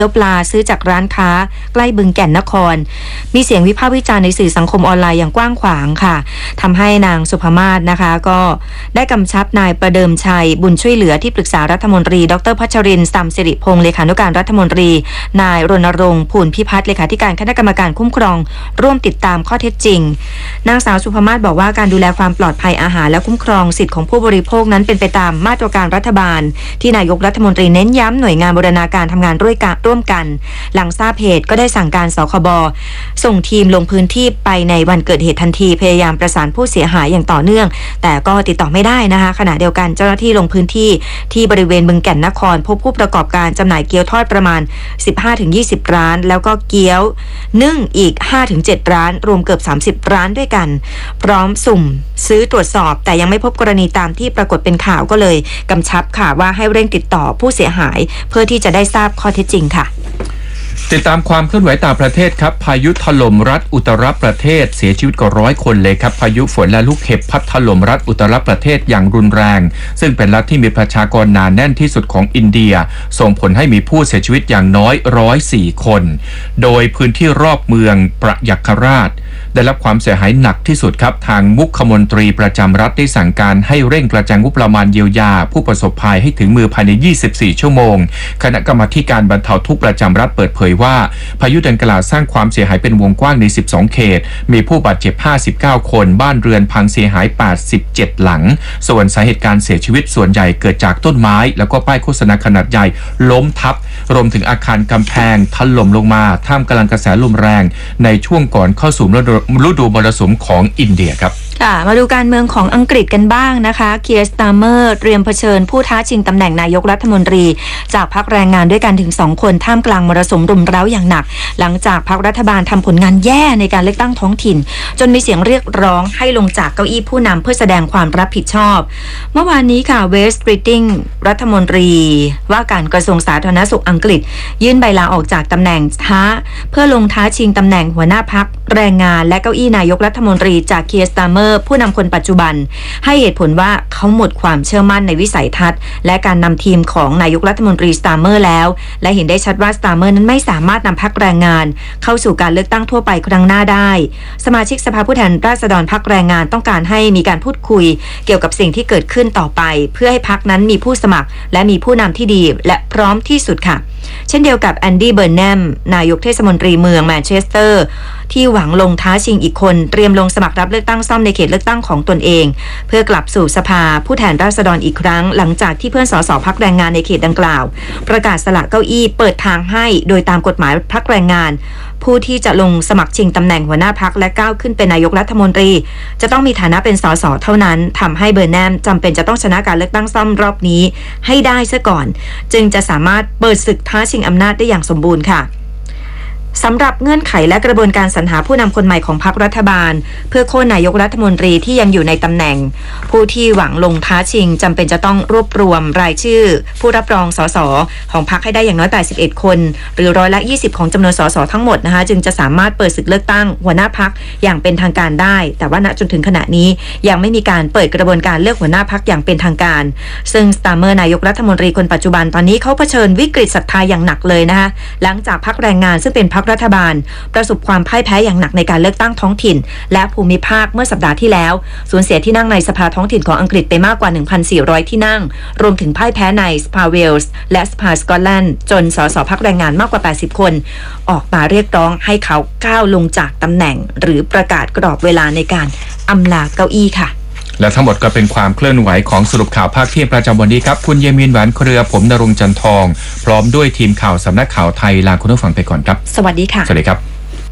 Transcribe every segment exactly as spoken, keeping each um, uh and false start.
เนื้อปลาซื้อจากร้านค้าใกล้บึงแก่นนครมีเสียงวิพากษ์วิจารณ์ในสื่อสังคมออนไลน์อย่างกว้างขวางค่ะทำให้นางสุภมาศนะคะก็ได้กำชับนายประเดิมชัยบุญช่วยเหลือที่ปรึกษารัฐมนตรีดรพัชรินทร์สัมสิริพงษ์เลขานุการรัฐมนตรีนายรณรงค์ภูลพิพัฒน์เลขาธิการคณะกรรมการคุ้มครองร่วมติดตามข้อเท็จจริงนางสาวสุภมาศบอกว่าการดูแลความปลอดภัยอาหารและคุ้มครองสิทธิของผู้บริโภคนั้นเป็นไปตามมาตรการรัฐบาลที่นายกรัฐมนตรีเน้นย้ำหน่วยงานบูรณาการทำงานร่วมกันร่วมกันหลังทราบเหตุก็ได้สั่งการสคบส่งทีมลงพื้นที่ไปในวันเกิดเหตุทันทีพยายามประสานผู้เสียหายอย่างต่อเนื่องแต่ก็ติดต่อไม่ได้นะคะขณะเดียวกันเจ้าหน้าที่ลงพื้นที่ที่บริเวณบึงแก่นนครพบผู้ประกอบการจำหน่ายเกี๊ยวทอดประมาณ สิบห้าถึงยี่สิบ ร้านแล้วก็เกี๊ยวนึ่งอีก ห้าถึงเจ็ด ร้านรวมเกือบสามสิบร้านด้วยกันพร้อมสุ่มซื้อตรวจสอบแต่ยังไม่พบกรณีตามที่ปรากฏเป็นข่าวก็เลยกำชับค่ะว่าให้เร่งติดต่อผู้เสียหายเพื่อที่จะได้ทราบข้อเท็จจริงค่ะติดตามความเคลื่อนไหวต่างประเทศครับพายุถล่มรัฐอุตตรประเทศเสียชีวิตกว่าร้อยคนเลยครับพายุฝนและลูกเห็บพัดถล่มรัฐอุตตรประเทศอย่างรุนแรงซึ่งเป็นรัฐที่มีประชากรหนาแน่นที่สุดของอินเดียส่งผลให้มีผู้เสียชีวิตอย่างน้อยหนึ่งร้อยสี่คนโดยพื้นที่รอบเมืองประยัคฆราชได้รับความเสียหายหนักที่สุดครับทางมุขมนตรีประจำรัฐได้สั่งการให้เร่งกระจายงบประมาณเยียวยาผู้ประสบภัยให้ถึงมือภายในยี่สิบสี่ชั่วโมงคณะกรรมาการบรรเทาทุกข์ประจำรัฐเปิดเผยว่าพายุดังกล่าวสร้างความเสียหายเป็นวงกว้างในสิบสองเขตมีผู้บาดเจ็บห้าสิบเก้าคนบ้านเรือนพังเสียหายแปดสิบเจ็ดหลังส่วนสาเหตุการเสียชีวิตส่วนใหญ่เกิดจากต้นไม้แล้วก็ป้ายโฆษณาขนาดใหญ่ล้มทับรวมถึงอาคารกำแพงถล่มลงมาท่ามกลางกระแสลมแรงในช่วงก่อนเข้าสู่ฤดูมรสุมของอินเดียครับค่ะมาดูการเมืองของอังกฤษกันบ้างนะคะเคียร์ สตาร์เมอร์เตรียมเผชิญผู้ท้าชิงตำแหน่งนายกรัฐมนตรีจากพรรคแรงงานด้วยกันถึงสองคนท่ามกลางมรสุมรุมเร้าอย่างหนักหลังจากพรรครัฐบาลทำผลงานแย่ในการเลือกตั้งท้องถิ่นจนมีเสียงเรียกร้องให้ลงจากเก้าอี้ผู้นำเพื่อแสดงความรับผิดชอบเมื่อวานนี้ค่ะเวสต์กริตติงรัฐมนตรีว่าการกระทรวงสาธารณสุขอังกฤษยื่นใบลาออกจากตำแหน่งท้าเพื่อลงท้าชิงตำแหน่งหัวหน้าพรรคแรงงานและเก้าอี้นายกรัฐมนตรีจากเคียร์ สตาร์เมอร์ผู้นำคนปัจจุบันให้เหตุผลว่าเขาหมดความเชื่อมั่นในวิสัยทัศน์และการนำทีมของนายกรัฐมนตรีสตาร์เมอร์แล้วและเห็นได้ชัดว่าสตาร์เมอร์นั้นไม่สามารถนำพรรคแรงงานเข้าสู่การเลือกตั้งทั่วไปครั้งหน้าได้สมาชิกสภาผู้แทนราษฎรพรรคแรงงานต้องการให้มีการพูดคุยเกี่ยวกับสิ่งที่เกิดขึ้นต่อไปเพื่อให้พรรคนั้นมีผู้สมัครและมีผู้นำที่ดีและพร้อมที่สุดค่ะเช่นเดียวกับแอนดี้เบิร์นแนมนายกเทศมนตรีเมืองแมนเชสเตอร์ที่หวังลงท้าชิงอีกคนเตรียมลงสมัครรับเลือกตั้งซ่อมในเขตเลือกตั้งของตนเองเพื่อกลับสู่สภาผู้แทนราษฎรอีกครั้งหลังจากที่เพื่อนสสพรรคแรงงานในเขตดังกล่าวประกาศสละเก้าอี้เปิดทางให้โดยตามกฎหมายพรรคแรงงานผู้ที่จะลงสมัครชิงตำแหน่งหัวหน้าพรรคและก้าวขึ้นเป็นนายกรัฐมนตรีจะต้องมีฐานะเป็นสสเท่านั้นทำให้เบอร์แนมจำเป็นจะต้องชนะการเลือกตั้งซ่อมรอบนี้ให้ได้ซะก่อนจึงจะสามารถเปิดศึกท้าชิงอำนาจได้อย่างสมบูรณ์ค่ะสำหรับเงื่อนไขและกระบวนการสรรหาผู้นำคนใหม่ของพรรครัฐบาลเพื่อโค่นนายกรัฐมนตรีที่ยังอยู่ในตำแหน่งผู้ที่หวังลงท้าชิงจำเป็นจะต้องรวบรวมรายชื่อผู้รับรองสสของพรรคให้ได้อย่างน้อยแปดสิบเอ็ดคนหรือร้อยละยี่สิบของจำนวนสสทั้งหมดนะคะจึงจะสามารถเปิดศึกเลือกตั้งหัวหน้าพรรคอย่างเป็นทางการได้แต่ว่าณจนถึงขณะนี้ยังไม่มีการเปิดกระบวนการเลือกหัวหน้าพรรคอย่างเป็นทางการซึ่งสตาร์เมอร์นายกรัฐมนตรีคนปัจจุบันตอนนี้เขาเผชิญวิกฤตศรัทธาอย่างหนักเลยนะคะหลังจากพรรคแรงงานซึ่งเป็นพรรครัฐบาลประสบความพ่ายแพ้อย่างหนักในการเลือกตั้งท้องถิ่นและภูมิภาคเมื่อสัปดาห์ที่แล้วสูญเสียที่นั่งในสภาท้องถิ่นของอังกฤษไปมากกว่า หนึ่งพันสี่ร้อย ที่นั่งรวมถึงพ่ายแพ้ในสภาเวลส์และสภาสกอตแลนด์จนสสพรรคแรงงานมากกว่าแปดสิบคนออกมาเรียกร้องให้เขาก้าวลงจากตำแหน่งหรือประกาศกรอบเวลาในการอำลาเก้าอี้ค่ะและทั้งหมดก็เป็นความเคลื่อนไหวของสรุปข่าวภาคเที่ยงประจำวันนี้ครับคุณเยมีนหวานเครือผมณรงค์จันทองพร้อมด้วยทีมข่าวสำนักข่าวไทยลาคุณผู้ฟังไปก่อนครับสวัสดีค่ะสวัสดีครับ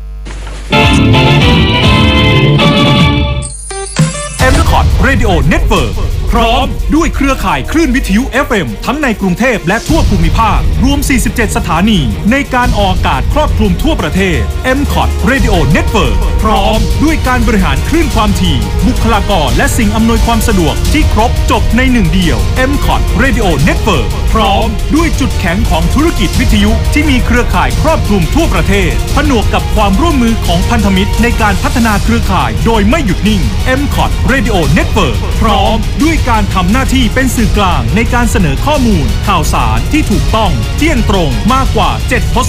เอ็ม คอท Radio Network พร้อมด้วยเครือข่ายคลื่นวิทยุ เอฟ เอ็ม ทั้งในกรุงเทพและทั่วภูมิภาครวมสี่สิบเจ็ดสถานีในการออกอากาศครอบคลุมทั่วประเทศ เอ็ม คอท Radio Network พร้อมด้วยการบริหารคลื่นความถี่บุคลากรและสิ่งอำนวยความสะดวกที่ครบจบในหนึ่งเดียว เอ็ม คอท Radio Network พร้อมด้วยจุดแข็งของธุรกิจวิทยุที่มีเครือข่ายครอบคลุมทั่วประเทศผนวกกับความร่วมมือของพันธมิตรในการพัฒนาเครือข่ายโดยไม่หยุดนิ่ง เอ็ม คอท Radio Network พร้อมด้วยการทำหน้าที่เป็นสื่อกลางในการเสนอข้อมูลข่าวสารที่ถูกต้องเที่ยงตรงมากกว่าเจ็ดท